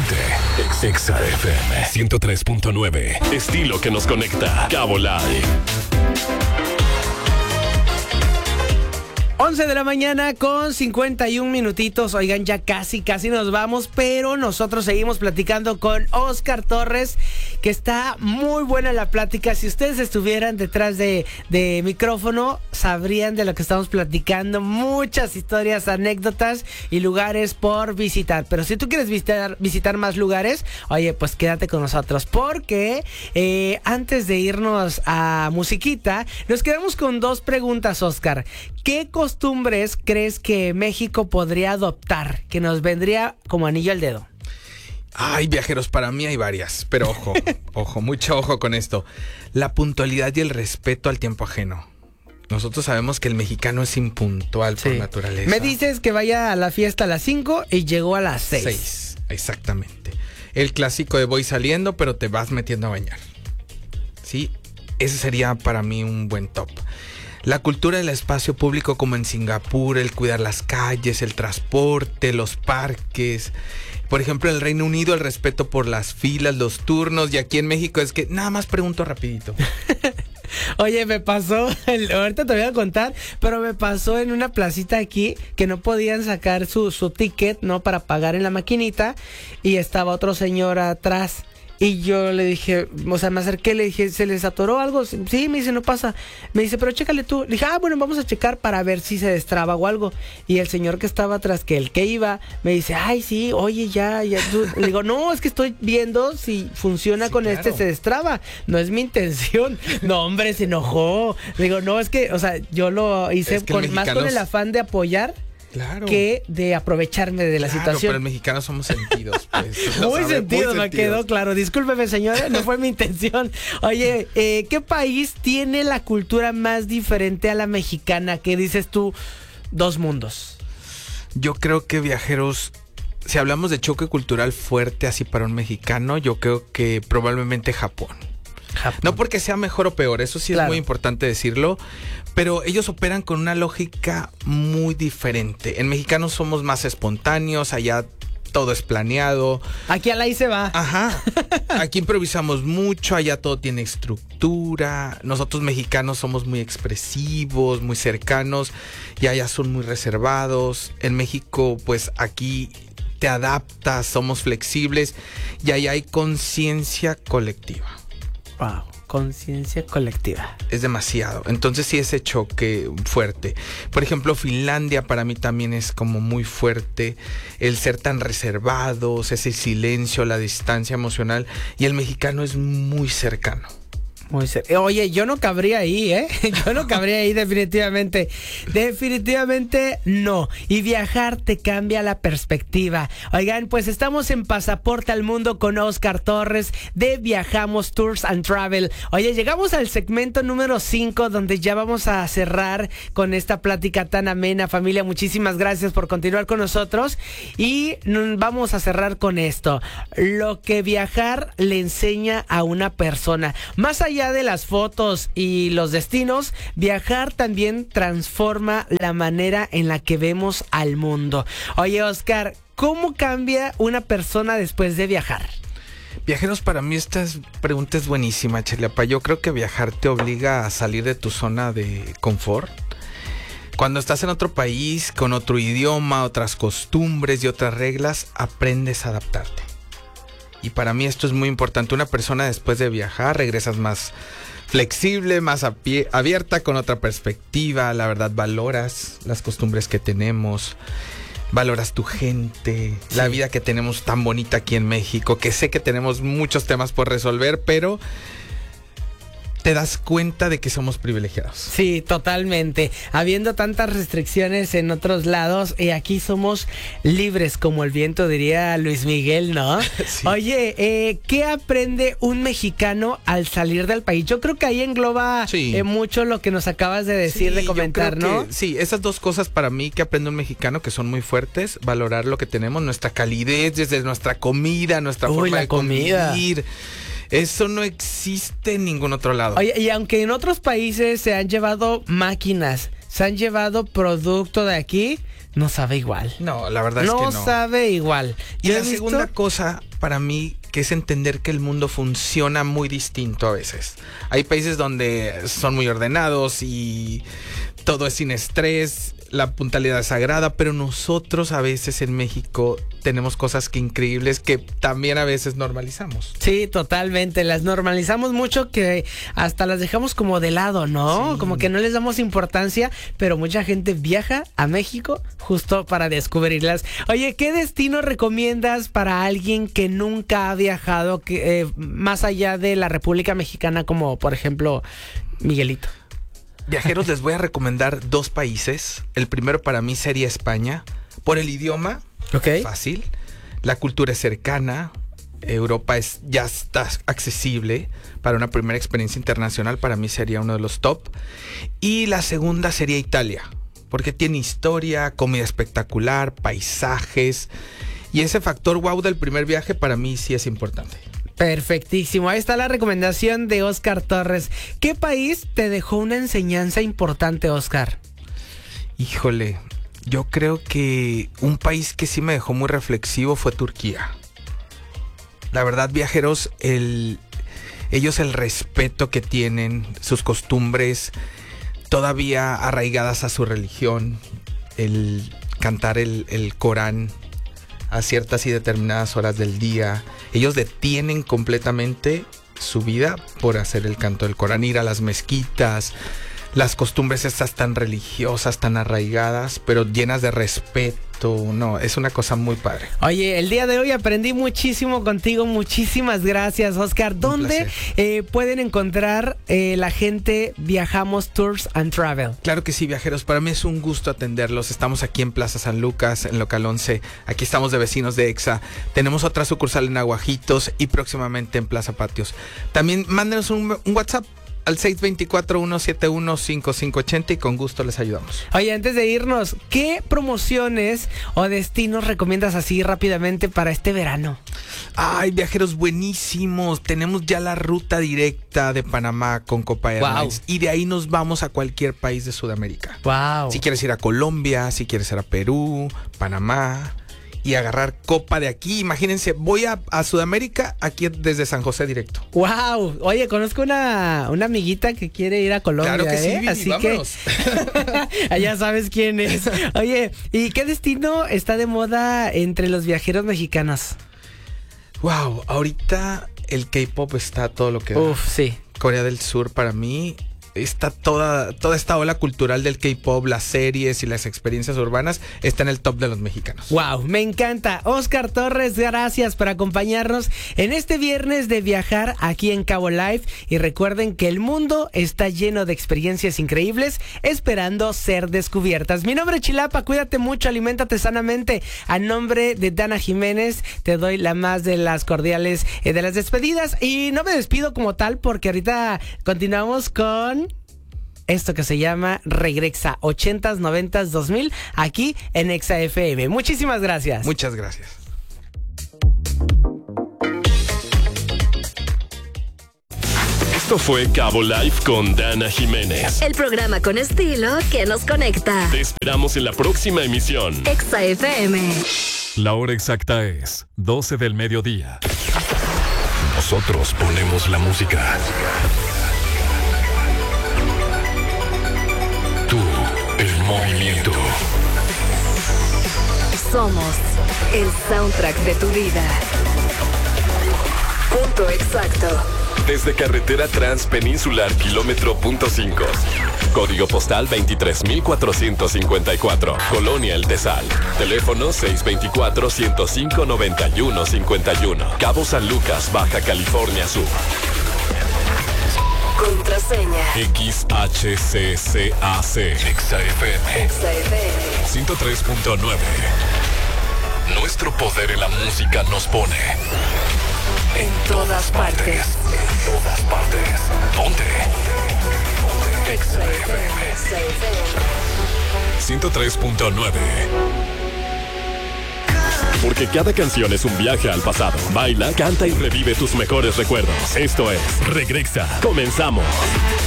Ponte Exa FM 103.9. Estilo que nos conecta. Cabo Live. 11 de la mañana con 51 minutitos. Oigan, ya casi nos vamos, pero nosotros seguimos platicando con Óscar Torres, que está muy buena la plática. Si ustedes estuvieran detrás de micrófono, sabrían de lo que estamos platicando. Muchas historias, anécdotas y lugares por visitar. Pero si tú quieres visitar más lugares, oye, pues quédate con nosotros, porque antes de irnos a musiquita, nos quedamos con dos preguntas, Óscar. ¿Qué costumbres crees que México podría adoptar, que nos vendría como anillo al dedo? Ay, viajeros, para mí hay varias, pero ojo, mucho ojo con esto. La puntualidad y el respeto al tiempo ajeno. Nosotros sabemos que el mexicano es impuntual por naturaleza. Me dices que vaya a la fiesta a las 5 y llegó a las 6. 6, exactamente. El clásico de voy saliendo, pero te vas metiendo a bañar. Sí, ese sería para mí un buen top. La cultura del espacio público, como en Singapur, el cuidar las calles, el transporte, los parques. Por ejemplo, en el Reino Unido, el respeto por las filas, los turnos. Y aquí en México es que nada más pregunto rapidito. Oye, me pasó, ahorita te voy a contar, pero me pasó en una placita aquí que no podían sacar su ticket, ¿no? Para pagar en la maquinita, y estaba otro señor atrás. Y yo le dije, o sea, me acerqué, le dije, ¿se les atoró algo? Sí, me dice, no pasa. Me dice, pero chécale tú. Le dije, bueno, vamos a checar para ver si se destraba o algo. Y el señor que estaba atrás, que el que iba, me dice, ay, sí, oye, ya. Le digo, no, es que estoy viendo si funciona sí, con claro. Se destraba. No es mi intención. No, hombre, se enojó. Le digo, no, es que, o sea, yo lo hice más con el afán de apoyar. Claro. Que de aprovecharme de la situación. Pero el mexicano somos sentidos, pues. Muy sentidos, me quedó claro. Discúlpeme, señora, no fue mi intención. Oye, ¿qué país tiene la cultura más diferente a la mexicana? ¿Qué dices tú? Dos mundos. Yo creo que, viajeros, si hablamos de choque cultural fuerte así para un mexicano, yo creo que probablemente Japón. No porque sea mejor o peor, eso sí, claro. Es muy importante decirlo, pero ellos operan con una lógica muy diferente. En mexicanos somos más espontáneos, allá todo es planeado. Aquí al ahí se va. Ajá. Aquí improvisamos mucho, allá todo tiene estructura. Nosotros mexicanos somos muy expresivos, muy cercanos, y allá son muy reservados. En México, pues aquí te adaptas, somos flexibles, y allá hay conciencia colectiva. Wow, conciencia colectiva. Es demasiado. Entonces sí, ese choque fuerte. Por ejemplo, Finlandia para mí también es como muy fuerte. El ser tan reservados, ese silencio, la distancia emocional. Y el mexicano es muy cercano. Oye, yo no cabría ahí, ¿eh? Yo no cabría ahí definitivamente. Definitivamente no. Y viajar te cambia la perspectiva. Oigan, pues estamos en Pasaporte al Mundo con Óscar Torres de Viajamos Tours and Travel. Oye, llegamos al segmento número 5, donde ya vamos a cerrar con esta plática tan amena. Familia, muchísimas gracias por continuar con nosotros. Y vamos a cerrar con esto. Lo que viajar le enseña a una persona. Más allá de las fotos y los destinos, viajar también transforma la manera en la que vemos al mundo. Oye, Óscar, ¿cómo cambia una persona después de viajar? Viajeros, para mí esta pregunta es buenísima, Cheliapa. Yo creo que viajar te obliga a salir de tu zona de confort. Cuando estás en otro país, con otro idioma, otras costumbres y otras reglas, aprendes a adaptarte. Y para mí esto es muy importante. Una persona después de viajar regresas más flexible, más abierta, con otra perspectiva. La verdad, valoras las costumbres que tenemos, valoras tu gente, sí. La vida que tenemos tan bonita aquí en México, que sé que tenemos muchos temas por resolver, pero te das cuenta de que somos privilegiados. Sí, totalmente. Habiendo tantas restricciones en otros lados, aquí somos libres como el viento, diría Luis Miguel, ¿no? Sí. Oye, ¿qué aprende un mexicano al salir del país? Yo creo que ahí engloba mucho lo que nos acabas de decir, de comentar, ¿no? Sí, esas dos cosas para mí que aprende un mexicano, que son muy fuertes: valorar lo que tenemos, nuestra calidez, desde nuestra comida, nuestra forma de convivir. Eso no existe en ningún otro lado. Oye, y aunque en otros países se han llevado máquinas se han llevado producto de aquí, no sabe igual. No, la verdad es que no. No sabe igual. Y la segunda cosa para mí, que es entender que el mundo funciona muy distinto a veces. Hay países donde son muy ordenados y todo es sin estrés, la puntualidad es sagrada, pero nosotros a veces en México tenemos cosas que increíbles que también a veces normalizamos. Sí, totalmente, las normalizamos mucho, que hasta las dejamos como de lado, ¿no? Sí. Como que no les damos importancia, pero mucha gente viaja a México justo para descubrirlas. Oye, ¿qué destino recomiendas para alguien que nunca ha viajado más allá de la República Mexicana, como por ejemplo Miguelito? Viajeros, les voy a recomendar 2 países. El primero para mí sería España. Por el idioma, fácil. La cultura es cercana. Europa ya está accesible. Para una primera experiencia internacional, para mí sería uno de los top. Y la segunda sería Italia, porque tiene historia, comida espectacular, paisajes. Y ese factor wow del primer viaje para mí sí es importante. Perfectísimo, ahí está la recomendación de Oscar Torres. ¿Qué país te dejó una enseñanza importante, Oscar? Híjole, yo creo que un país que sí me dejó muy reflexivo fue Turquía. La verdad, viajeros, ellos el respeto que tienen, sus costumbres todavía arraigadas a su religión, el cantar el Corán a ciertas y determinadas horas del día. Ellos detienen completamente su vida por hacer el canto del Corán, ir a las mezquitas, las costumbres estas tan religiosas, tan arraigadas, pero llenas de respeto. No, es una cosa muy padre. Oye, el día de hoy aprendí muchísimo contigo. Muchísimas gracias, Oscar. ¿Dónde pueden encontrar la gente Viajamos Tours and Travel? Claro que sí, viajeros. Para mí es un gusto atenderlos. Estamos aquí en Plaza San Lucas, en Local 11. Aquí estamos de vecinos de EXA. Tenemos otra sucursal en Aguajitos y próximamente en Plaza Patios. También mándenos un WhatsApp al 624-171-5580 y con gusto les ayudamos. Oye, antes de irnos, ¿qué promociones o destinos recomiendas así rápidamente para este verano? Ay, viajeros buenísimos. Tenemos ya la ruta directa de Panamá con Copa Airlines. Y de ahí nos vamos a cualquier país de Sudamérica. Wow. Si quieres ir a Colombia, si quieres ir a Perú, Panamá y agarrar Copa de aquí. Imagínense, voy a Sudamérica aquí desde San José directo. Wow, oye, conozco una amiguita que quiere ir a Colombia. Claro que sí, Vini, así vámonos. Que ya sabes quién es. Oye, ¿y qué destino está de moda entre los viajeros mexicanos? Wow, ahorita el K-pop está todo lo que da. Uf, sí. Corea del Sur para mí está toda esta ola cultural del K-pop, las series y las experiencias urbanas está en el top de los mexicanos. Wow, me encanta. Oscar Torres, gracias por acompañarnos en este viernes de viajar aquí en Cabo Live. Y recuerden que el mundo está lleno de experiencias increíbles esperando ser descubiertas. Mi nombre es Chilapa, cuídate mucho, aliméntate sanamente. A nombre de Dana Jiménez te doy la más de las cordiales de las despedidas. Y no me despido como tal porque ahorita continuamos con esto que se llama Regrexa 80s, 90s, 2000 aquí en Exa FM. Muchísimas gracias. Muchas gracias. Esto fue Cabo Live con Dana Jiménez. El programa con estilo que nos conecta. Te esperamos en la próxima emisión. Exa FM. La hora exacta es 12 del mediodía. Nosotros ponemos la música. Tú, el movimiento. Somos el soundtrack de tu vida. Punto exacto. Desde carretera Transpeninsular, kilómetro .5. Código postal 23454. Colonia El Tesal. Teléfono 624-105-9151. Cabo San Lucas, Baja California Sur. Contraseña. XHCCAC. Exa FM. Exa FM. 103.9. Nuestro poder en la música nos pone En todas partes. En todas partes. Ponte. Exa FM. Exa FM. 103.9. Porque cada canción es un viaje al pasado. Baila, canta y revive tus mejores recuerdos. Esto es Regrexa. Comenzamos.